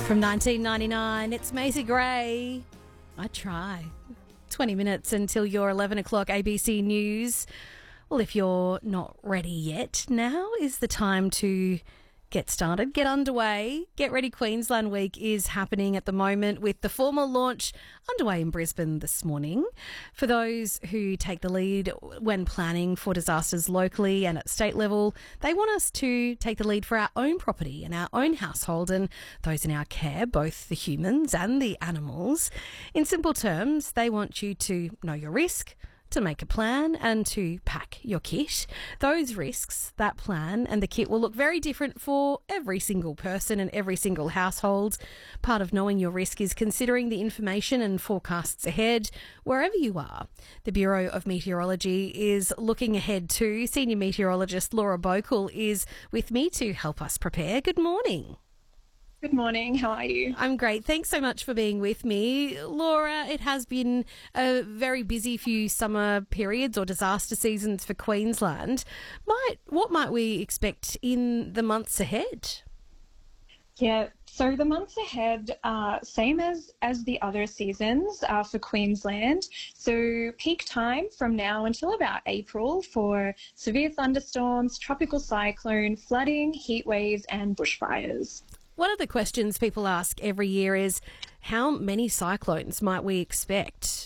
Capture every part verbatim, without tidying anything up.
From nineteen ninety-nine, it's Maisie Gray. I try. twenty minutes until your eleven o'clock A B C News. Well, if you're not ready yet, now is the time to get started, get underway. Get Ready Queensland Week is happening at the moment with the formal launch underway in Brisbane this morning. For those who take the lead when planning for disasters locally and at state level, they want us to take the lead for our own property and our own household and those in our care, both the humans and the animals. In simple terms, they want you to know your risk, to make a plan and to pack your kit. Those risks, that plan and the kit will look very different for every single person and every single household. Part of knowing your risk is considering the information and forecasts ahead wherever you are. The Bureau of Meteorology is looking ahead too. Senior meteorologist Laura Bokel is with me to help us prepare. Good morning. Good morning. How are you? I'm great. Thanks so much for being with me. Laura, it has been a very busy few summer periods or disaster seasons for Queensland. Might What might we expect in the months ahead? Yeah, so the months ahead are same as, as the other seasons uh, for Queensland. So peak time from now until about April for severe thunderstorms, tropical cyclone, flooding, heat waves and bushfires. One of the questions people ask every year is, how many cyclones might we expect?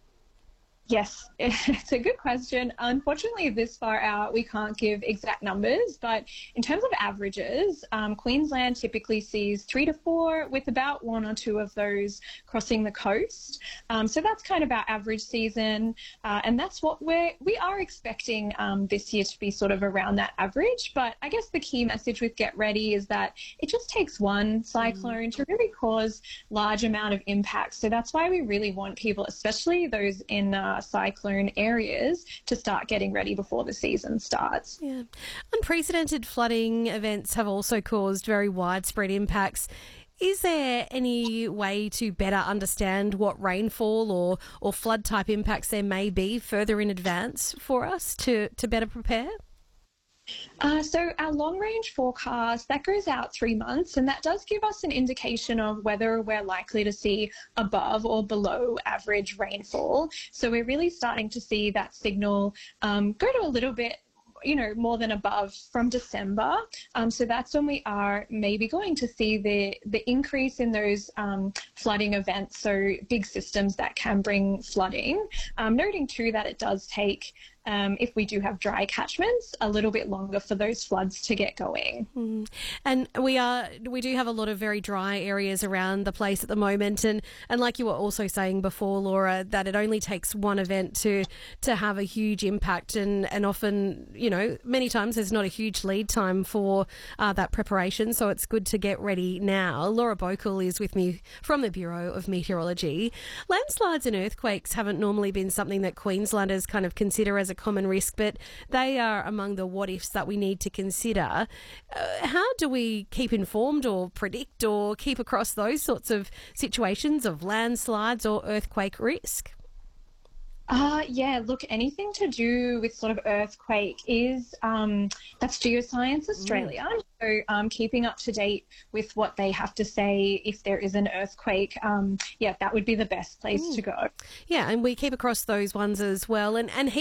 Yes, it's a good question. Unfortunately, this far out, we can't give exact numbers, but in terms of averages, um, Queensland typically sees three to four, with about one or two of those crossing the coast. Um, so that's kind of our average season, uh, and that's what we're, we are expecting um, this year to be sort of around that average. But I guess the key message with Get Ready is that it just takes one cyclone mm. to really cause large amount of impact. So that's why we really want people, especially those in uh, cyclone areas, to start getting ready before the season starts. Yeah. Unprecedented flooding events have also caused very widespread impacts. Is there any way to better understand what rainfall or, or flood type impacts there may be further in advance for us to, to better prepare? Uh, so our long-range forecast, that goes out three months, and that does give us an indication of whether we're likely to see above or below average rainfall. So we're really starting to see that signal um, go to a little bit you know, more than above from December. Um, so that's when we are maybe going to see the, the increase in those um, flooding events, so big systems that can bring flooding. Um, noting too that it does take, um, if we do have dry catchments, a little bit longer for those floods to get going. Mm. And we are we do have a lot of very dry areas around the place at the moment, and, and like you were also saying before, Laura, that it only takes one event to to have a huge impact, and, and often, you know, many times there's not a huge lead time for uh, that preparation, so it's good to get ready now. Laura Bokel is with me from the Bureau of Meteorology. Landslides and earthquakes haven't normally been something that Queenslanders kind of consider as a common risk, but they are among the what-ifs that we need to consider. Uh, how do we keep informed or predict or keep across those sorts of situations of landslides or earthquake risk? Uh, yeah, look, anything to do with sort of earthquake is, um, that's Geoscience Australia. Mm. So um, keeping up to date with what they have to say if there is an earthquake, um, yeah, that would be the best place mm. to go. Yeah, and we keep across those ones as well. And, and he